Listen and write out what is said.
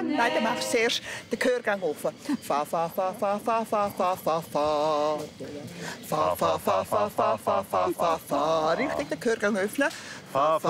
Nein, dann machst du zuerst den Gehörgang offen. Fa, fa, fa, fa, fa, fa, fa, fa, fa. Fa, fa, fa, fa, fa, fa, fa, fa, fa. Richtig, den Gehörgang öffnen. Fa, fa.